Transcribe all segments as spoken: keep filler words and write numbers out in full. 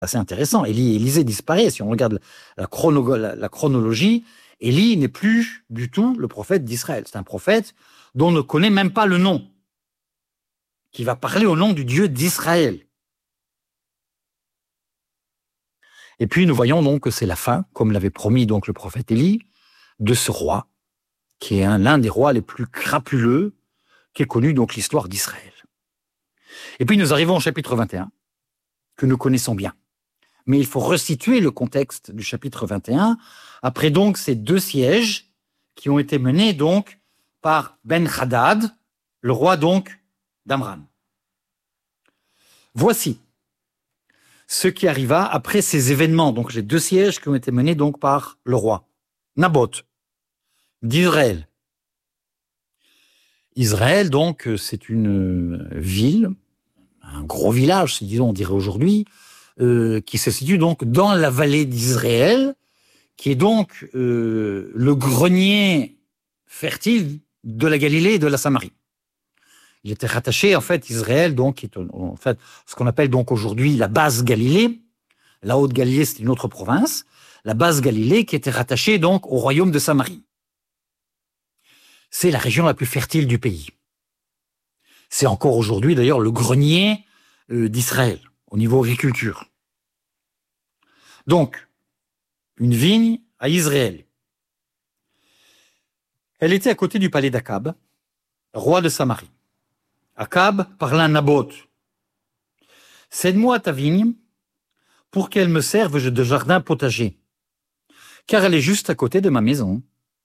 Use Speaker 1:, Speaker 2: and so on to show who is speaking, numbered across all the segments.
Speaker 1: assez intéressant. Élie, Élisée disparaît. Si on regarde la, chrono, la, la chronologie, Élie n'est plus du tout le prophète d'Israël. C'est un prophète dont on ne connaît même pas le nom, qui va parler au nom du Dieu d'Israël. Et puis nous voyons donc que c'est la fin, comme l'avait promis donc le prophète Élie, de ce roi, qui est un, l'un des rois les plus crapuleux qu'ait connu donc l'histoire d'Israël. Et puis nous arrivons au chapitre vingt et un, que nous connaissons bien. Mais il faut resituer le contexte du chapitre vingt et un, après donc ces deux sièges qui ont été menés donc par Ben-Hadad, le roi donc d'Amram. Voici ce qui arriva après ces événements, donc les deux sièges qui ont été menés donc par le roi Naboth d'Israël. Israël, donc, c'est une ville, un gros village, disons, on dirait aujourd'hui, euh, qui se situe donc dans la vallée d'Israël, qui est donc euh, le grenier fertile de la Galilée et de la Samarie. Il était rattaché, en fait, Israël, donc, qui est en fait ce qu'on appelle donc aujourd'hui la basse Galilée. La haute Galilée, c'est une autre province. La basse Galilée qui était rattachée donc au royaume de Samarie. C'est la région la plus fertile du pays. C'est encore aujourd'hui, d'ailleurs, le grenier euh, d'Israël, au niveau agriculture. Donc, une vigne à Israël. Elle était à côté du palais d'Akab, roi de Samarie. Akab parla à Naboth. « Cède-moi ta vigne pour qu'elle me serve de jardin potager, car elle est juste à côté de ma maison. »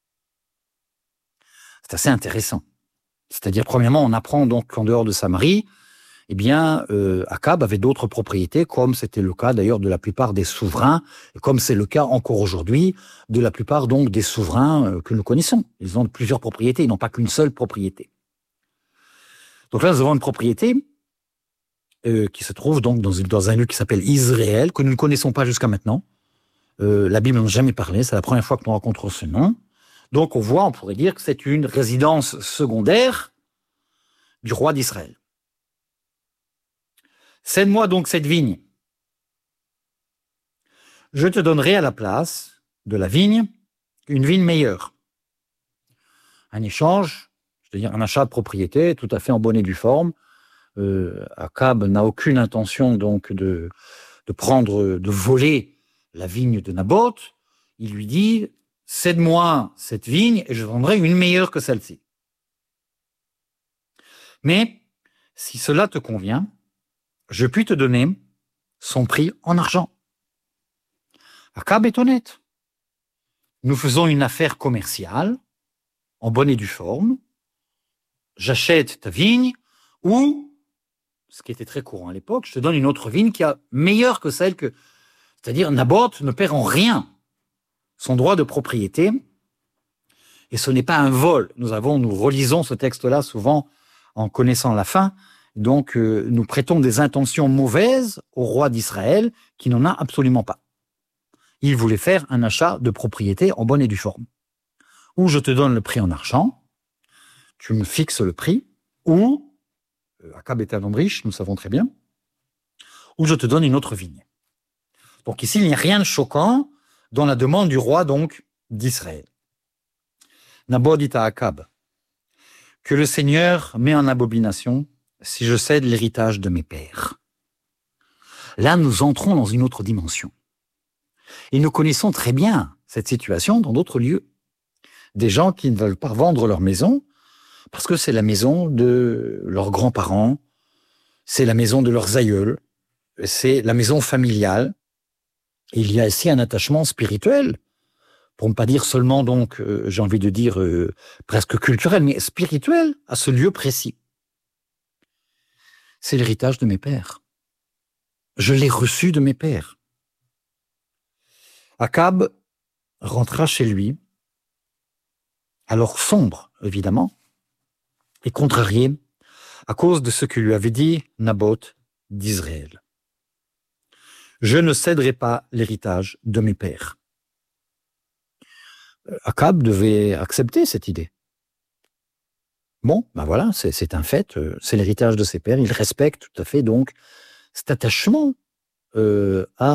Speaker 1: C'est assez intéressant. C'est-à-dire, premièrement, on apprend donc qu'en dehors de Samarie, eh bien, euh, Akab avait d'autres propriétés, comme c'était le cas d'ailleurs de la plupart des souverains, et comme c'est le cas encore aujourd'hui de la plupart donc des souverains euh, que nous connaissons. Ils ont plusieurs propriétés, ils n'ont pas qu'une seule propriété. Donc là, nous avons une propriété euh, qui se trouve donc dans, une, dans un lieu qui s'appelle Israël, que nous ne connaissons pas jusqu'à maintenant. Euh, la Bible n'en a jamais parlé, c'est la première fois que nous rencontrons ce nom. Donc on voit, on pourrait dire que c'est une résidence secondaire du roi d'Israël. Cède-moi donc cette vigne. Je te donnerai à la place de la vigne une vigne meilleure. Un échange, c'est-à-dire un achat de propriété tout à fait en bonne et due forme. Euh, Akab n'a aucune intention donc de, de prendre, de voler la vigne de Naboth. Il lui dit: cède-moi cette vigne et je vendrai une meilleure que celle-ci. Mais si cela te convient, je puis te donner son prix en argent. Akab est honnête. Nous faisons une affaire commerciale en bonne et due forme. J'achète ta vigne ou, ce qui était très courant à l'époque, je te donne une autre vigne qui est meilleure que celle que... C'est-à-dire, Naboth ne perd en rien son droit de propriété, et ce n'est pas un vol. Nous avons, nous relisons ce texte-là souvent en connaissant la fin, donc euh, nous prêtons des intentions mauvaises au roi d'Israël qui n'en a absolument pas. Il voulait faire un achat de propriété en bonne et due forme. Ou je te donne le prix en argent, tu me fixes le prix, ou, euh, Akab était un homme riche, nous savons très bien, ou je te donne une autre vigne. Donc ici, il n'y a rien de choquant dans la demande du roi donc d'Israël. Naboth dit à Akab: que le Seigneur met en abomination si je cède l'héritage de mes pères. Là, nous entrons dans une autre dimension. Et nous connaissons très bien cette situation dans d'autres lieux. Des gens qui ne veulent pas vendre leur maison parce que c'est la maison de leurs grands-parents, c'est la maison de leurs aïeuls, c'est la maison familiale. Il y a ici un attachement spirituel, pour ne pas dire seulement, donc, euh, j'ai envie de dire, euh, presque culturel, mais spirituel, à ce lieu précis. C'est l'héritage de mes pères. Je l'ai reçu de mes pères. Akab rentra chez lui, alors sombre, évidemment, et contrarié à cause de ce que lui avait dit Naboth d'Israël. Je ne céderai pas l'héritage de mes pères. Akab devait accepter cette idée. Bon, ben voilà, c'est, c'est un fait, c'est l'héritage de ses pères. Il respecte tout à fait donc cet attachement euh, à